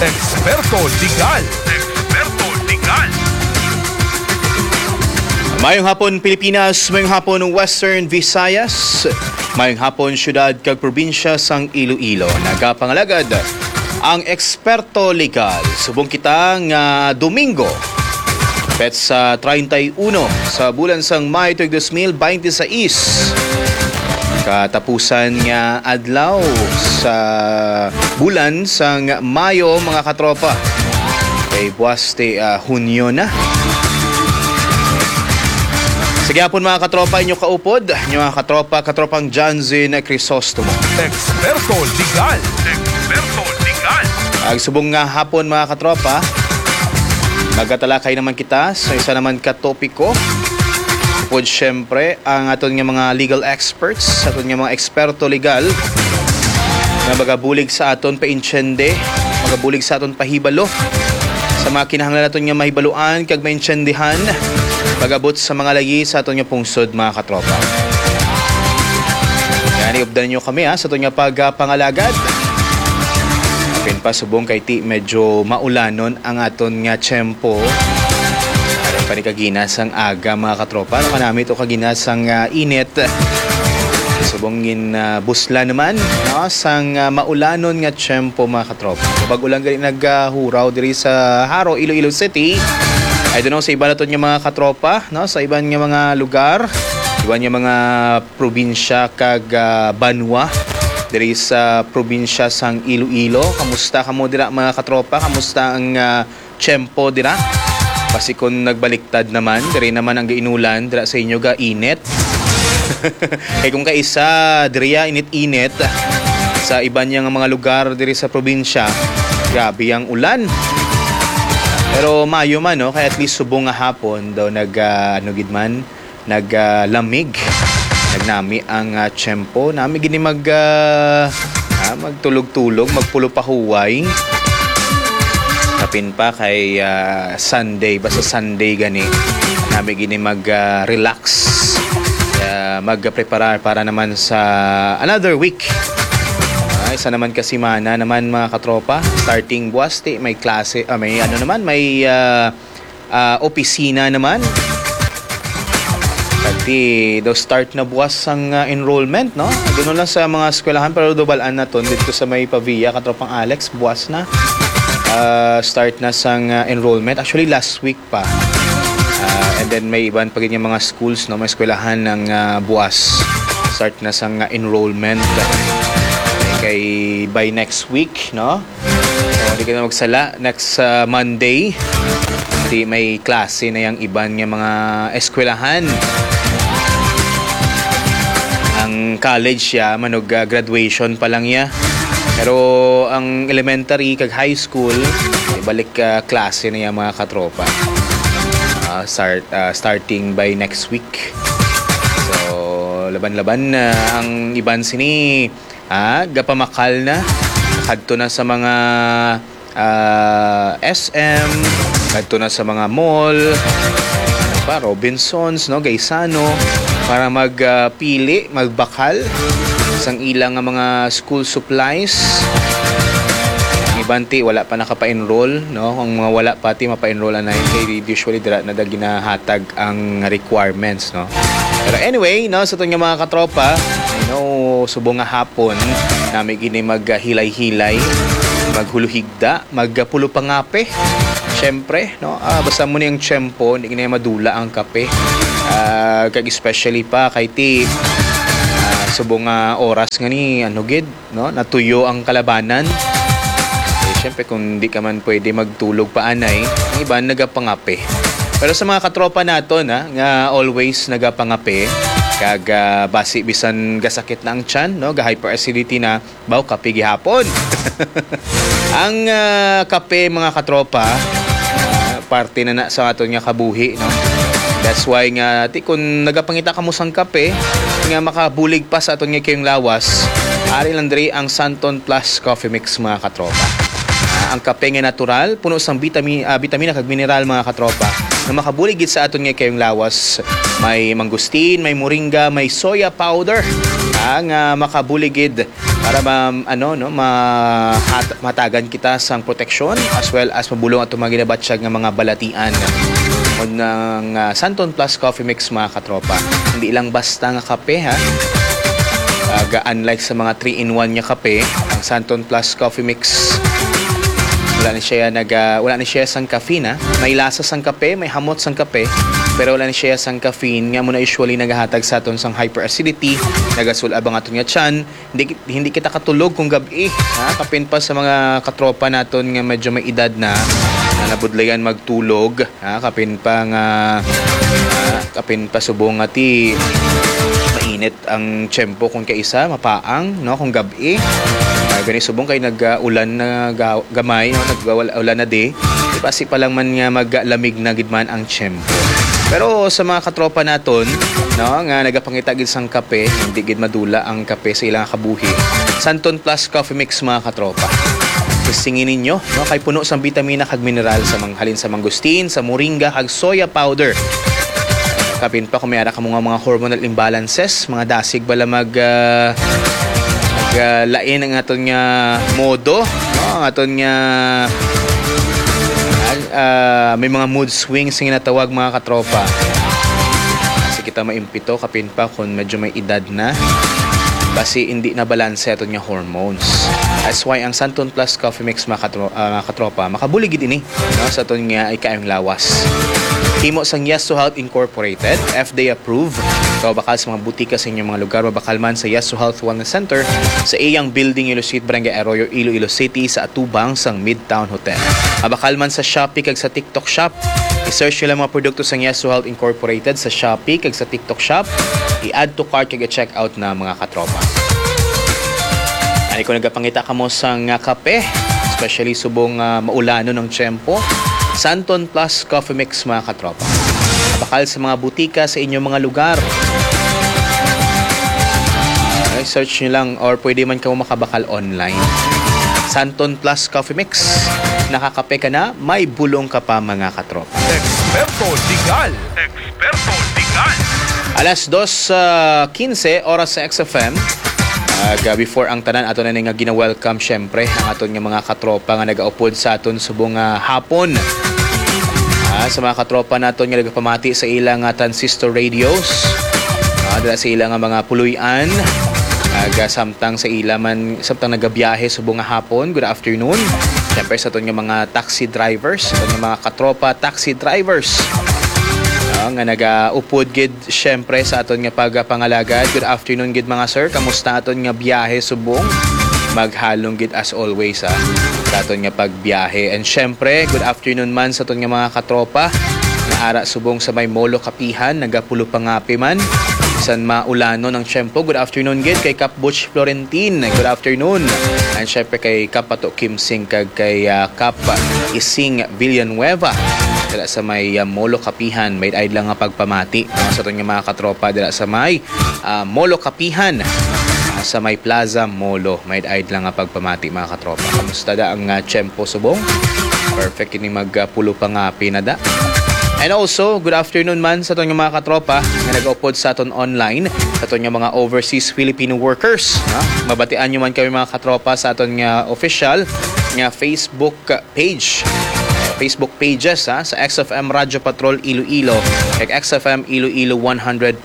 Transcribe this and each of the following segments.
Eksperto Legal. Eksperto Legal. Mayong hapon Pilipinas, mayong hapon Western Visayas, mayong hapon syudad kag probinsya sang Iloilo. Nagapangalagad ang Eksperto Legal. Subong kita nga Domingo, petsa 31 sa bulan sang Mayo 2026. Katapusan nga adlaw sa bulan sang Mayo mga katropa. Kay buwaste Hunyo na. Sige hapon mga katropa, inyo kaupod, inyo mga katropa, katropang Janzen Crisostomo. Eksperto Legal. Eksperto Legal. Subong nga hapon mga katropa, magatalakay naman kita sa isa naman katopiko. Upod syempre ang aton nga mga legal experts, aton nga mga eksperto legal na magabulig sa aton painsyende, magabulig sa aton pahibalo sa mga kinahanglan naton nga mahibaluan kag mainsyendehan pagabot sa mga lagi sa aton nga pungsod mga katropa. Yan, iubdan nyo kami sa aton nga pagpangalagad. Kapin pa subong kay ti medyo maulanon ang aton nga tiyempo. Panikaginas ang aga mga katropa. Ano kanami ito kaginas ang init. Subongin busla naman sang maulanon nga tiyempo mga katropa. Kapag ulang galing naghuraw diri sa Haro, Iloilo City, I don't know sa iba na ito nga mga katropa, no? Sa ibang nga mga lugar, iba nga mga probinsya kag banwa diri sa probinsya sang Iloilo. Kamusta kamo dira mga katropa? Kamusta ang tiyempo dira? Kasi kung nagbaliktad naman, diri naman ang gainulan, dira sa inyo ga init. Kaya kung kaisa, diri init-init, sa iba niya nga mga lugar diri sa probinsya, grabe ang ulan. Pero Mayo man, no? Kaya at least subong nga hapon daw naglamig. Nagnami ang tiyempo. Nami gini magtulog-tulog, magpulo-pahuway. Kapin pa kay Sunday, basta Sunday gani. Nami gini mag-relax. Mag-preparar para naman sa another week. Isa naman kasi mana naman mga katropa, starting buwaste, may klase, may may opisina naman. Pati daw start na buwas ang enrollment, no? Doon lang sa mga eskwelahan, pero dobalaan na to dito sa may Pavia, katropang Alex, buwas na. Start na sang enrollment, actually last week pa. And then may iban pa ganyan mga schools, no? May eskwelahan ng buwas. Start na sang enrollment. Kay by next week, no? So, hindi ka na magsala. Next Monday, hindi may klase na yung iban nga mga eskwelahan. Ang college ya, manog graduation pa lang ya. Pero ang elementary kag high school, ibalik klase na yung mga katropa. Starting by next week. So, laban-laban na ang iban sini gapamakal na kadto na sa mga SM, kadto na sa mga mall pa Robinsons, no, Gaisano, para magpili, magbakal sang ilang mga school supplies. Ibanti wala pa nakapa-enroll, no, kung mga wala pati mapa-enroll na usually dira na ginahatag ang requirements, no. Pero anyway, no, sa itong mga katropa, subong nga hapon namin gini maghilay-hilay, maghuluhigda, magpulo pangape. Siyempre, no, basta mo niyang tiyempo, hindi gini madula ang kape. Kag especially pa kay ti subong nga oras nga ni no, natuyo ang kalabanan. Siyempre kung hindi ka man pwede magtulog paanay, ang iba nagapangape. Pero sa mga katropa nato nga always nagapangape, kag basi bisan gasakit na ang tiyan, no, ga hyperacidity na, baw kape gihapon. Ang kape mga katropa, parte na sa aton nga kabuhi, no. That's why nga kung nagapangita ka mo sang kape nga makabulig pa sa aton nga kayong lawas, ari lang diri ang Santon Plus Coffee Mix mga katropa. Ang kape nga natural, puno sang vitamina kag mineral mga katropa, na makabuligid sa aton nga kayong lawas. May mangustin, may moringa, may soya powder, ang makabuligid para matagan kita sang proteksyon as well as mabulong at mga ginabatsyag ng mga balatian ng Santon Plus Coffee Mix mga katropa. Hindi lang basta nga kape ha. Unlike sa mga 3-in-1 nya kape, ang Santon Plus Coffee Mix wala ni siya sang caffeine ha. May lasa sang kape, may hamot sang kape, pero wala ni siya sang caffeine nga muna usually nagahatag sa aton sang hyperacidity, nagasulabang aton nga tiyan, hindi kita katulog kung gabi ha. Kapin pa sa mga katropa naton nga medyo may edad na nabudlayan magtulog ha. Kapin pa subong ati mainit ang tiyempo kung kaisa mapaang no kung gabi. Gani subong kay nag-ulan na gamay no, nag-ulan na di pasi pa lang man nga maglamig na gidman ang tiyempo. Pero sa mga katropa naton no nga nagapangita gid sang kape, hindi gid madula ang kape sa ilang kabuhi. Santon Plus Coffee Mix mga katropa. Singin ninyo no kay puno sang bitamina kag mineral sa halin sa mangustin, sa moringa kag soya powder. Kapin pa kung may ara ka mga hormonal imbalances, mga dasig bala lain ang aton nga modo no ang aton nga may mga mood swings nga natawag mga katropa kasi kita maimpito kapin pa kung medyo may edad na basi hindi na balanse aton nga hormones. That's why ang Santon Plus Coffee Mix mga katropa makabulig gid ini no sa aton nga ikaayong lawas. Himo sang Yes to Health Incorporated, FDA approved. So bakal sa mga butika sa inyong mga lugar, mabakal man sa Yes to Health Wellness Center sa iyang building Iloilo Street, Barangay Arroyo, Iloilo City sa Atubang sang Midtown Hotel. Mabakal man sa Shopee kag sa TikTok Shop. I-search nyo lang mga produkto sa Yes to Health Incorporated sa Shopee kag sa TikTok Shop. I-add to cart kag i-check out na mga katropa. Ani ko nagapangita ka mo sang kape, especially subong maulano ng tiyempo. Santon Plus Coffee Mix mga katropa. Bakal sa mga butika sa inyong mga lugar. Okay, search nyo lang or pwede man kayo makabakal online. Santon Plus Coffee Mix. Nakakape ka na, may bulong ka pa mga katropa. Experto Legal. Experto Legal. Alas 2:15 oras sa XFM. Before ang tanan ato na nga gina-welcome syempre ang aton nga mga katropa nga nagaupod sa aton subong hapon. Sa mga katropa naton nga nagapamati sa ilang transistor radios. Dala sa ilang mga puluyan. Samtang sa ilaman samtang nagabiyahe subong hapon. Good afternoon. Syempre sa aton nga mga taxi drivers, aton nga mga katropa taxi drivers. Nga nagaupod gid syempre sa aton nga pagpangalagad. Good afternoon gid mga sir, kamusta aton nga biyahe subong? Maghalong gid as always sa aton nga pagbiyahe. And syempre good afternoon man sa aton nga mga katropa nga ara subong sa may Molo Kapihan, nagapulo pangapi man San maulano ng tiyempo. Good afternoon gid kay Kap Butch Florentine. Good afternoon. And syempre kay Kap Pato Kim Sing kag kay Kap Ising Villanueva. Dala sa may Molo Kapihan, may aid lang nga pagpamati sa aton nga mga katropa dala sa may Molo Kapihan, sa may Plaza Molo. May aid lang nga pagpamati mga katropa. Kamusta da ang tiyempo subong? Perfect ini magpulo pa nga pinada. And also, good afternoon man sa aton nga mga katropa nga nag-upload sa aton online, sa aton nga mga overseas Filipino workers. Mabatian nyo man kami mga katropa sa aton nga official nga Facebook page. Facebook pages sa XFM Radyo Patrol Iloilo kag XFM Iloilo 100.7.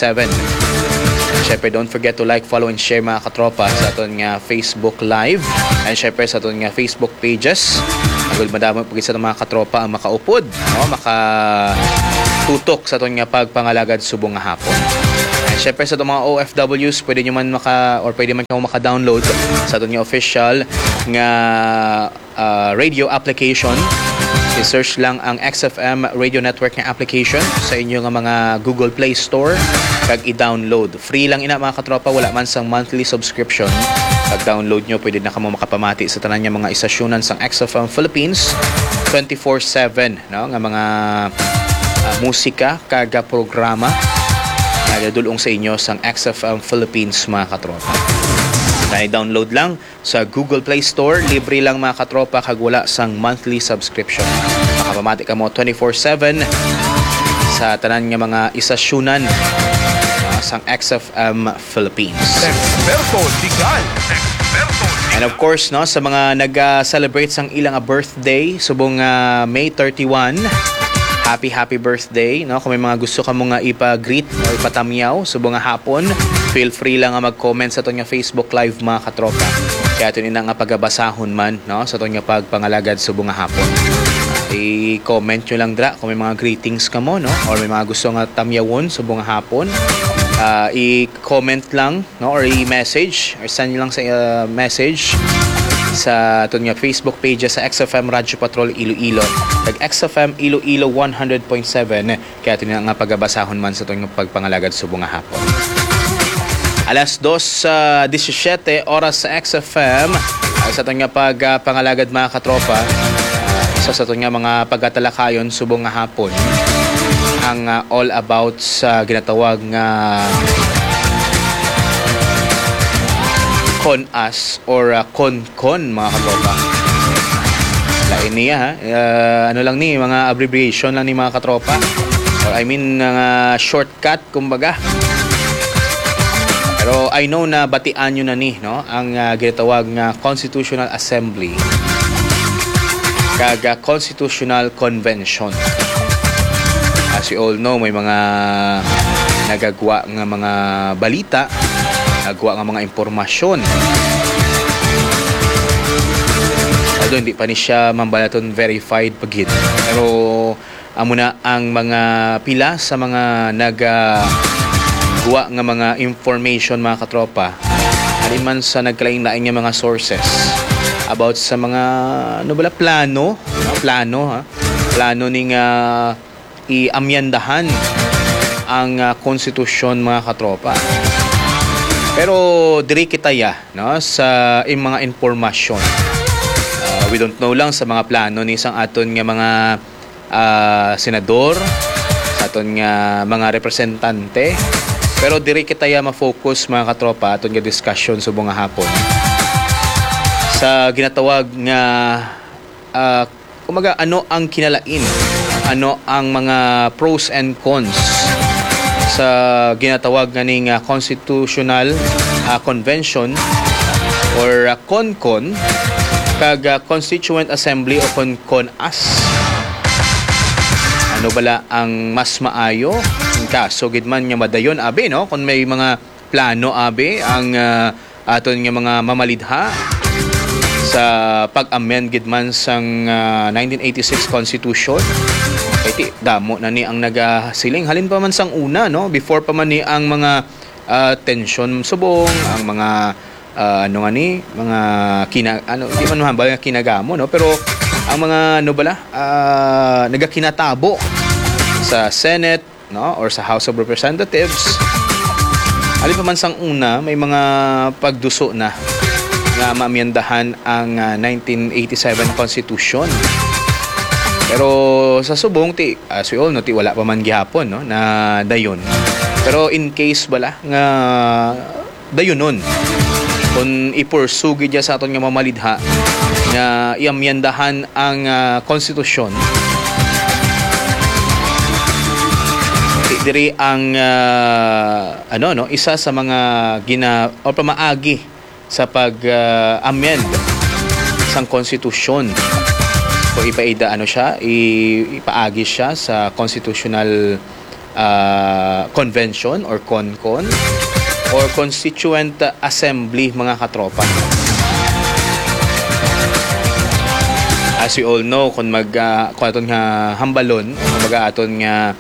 Syempre don't forget to like, follow and share mga katropa sa aton nga Facebook live and syempre sa aton nga Facebook pages. Agul madamo pagit sa mga katropa ang makaupod, no? Makatutok sa aton nga pagpangalagad subong nga hapon. And syempre sa mga OFWs, pwede nyo man pwede man kayo maka-download sa aton nga official nga radio application. I-search lang ang XFM Radio Network nga application sa inyo nga mga Google Play Store kag i-download. Free lang ina mga katropa, wala man sang monthly subscription. Pag-download nyo, pwede na kamo makapamati sa tanan nga mga istasyonan sang XFM Philippines 24/7, no? Nga mga musika kag programa na dadulong sa inyo sang XFM Philippines mga katropa. I-download lang sa Google Play Store. Libre lang mga katropa kag wala sang monthly subscription. Makapamati ka mo 24/7 sa tanan nga mga isasyonan sang XFM Philippines. Experto Legal. Experto And of course, no, sa mga nag-celebrate sang ilang birthday, subong May 31, happy birthday, no? Kung may mga gusto ka mong ipa-greet o ipatamyaw subong hapon, feel free lang mag-comment sa itong Facebook Live mga katropa. Kaya ito nila nga pagabasahon man, no, sa itong pagpangalagad subong hapon. I-comment nyo lang dra kung may mga greetings ka mo, no, or may mga gusto nga tamyawon subong hapon. I-comment lang, no, or i-message or send nyo lang sa message sa itong Facebook page sa XFM Radyo Patrol Iloilo. XFM Iloilo 100.7. Kaya ito nga pagabasahon man sa itong pagpangalagad subong hapon. Alas 2:17 oras sa XFM sa itong pagpangalagad mga katropa. Isa sa itong mga pagkatalakayon subong hapon ang all about sa ginatawag nga CONAS or CONCON mga katropa. Lain niya ano lang ni mga abbreviation lang ni mga katropa, or I mean shortcut kumbaga. Pero I know na batian nyo na ni, no, ang ginatawag nga Constitutional Assembly kag Constitutional Convention. As you all know, may mga nagagawa nga mga balita, nagagawa nga mga impormasyon. Although hindi pa ni siya mambalaton verified pagid. Pero amo na ang mga pila sa mga nagagawa nga mga information mga katropa. Alin man sa nagkalain-lain nga mga sources about sa mga plano ning iamyandahan ang konstitusyon mga katropa. Pero diri kita no, sa mga impormasyon. We don't know lang sa mga plano ni isang aton nga mga senador, sa aton nga mga representante. Pero diri kita ma-focus mga katropa aton nga discussion subong nga hapon sa ginatawag nga kumaga ano ang kinalain, ano ang mga pros and cons sa ginatawag nga ning Constitutional Convention or CONCON kag Constituent Assembly o CONAS. Ano bala ang mas maayo in kaso gid man nga madayon abi, no, kung may mga plano abi ang aton nga mga mamalidha sa pag-amend gid man sang 1986 Constitution. Kaya damo na ni ang nagasiling halin pa man sang una, no, before pa man ni ang mga tension subong, ang mga di man mahambal nga kinagamo, no, pero ang mga nagakinatabo sa Senate, no, or sa House of Representatives. Halin pa man sang una may mga pagduso na nga maamyandahan ang 1987 Constitution. Pero sa subong as we all know, wala pa man gihapon, no, na dayon. Pero in case bala nga dayonon, kung ipursue gid sa aton nga mamalidha nga iamyandahan ang konstitusyon, diri ang isa sa mga pamaagi sa pag-amend sang konstitusyon. So ipaagi siya sa Constitutional Convention or CONCON or Constituent Assembly mga katropa. As you all know, kung aton nga hambalon, kung aton nga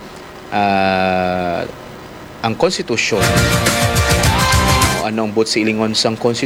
ang konstitusyon, ano ang bot sa ilingon sang konstitusyon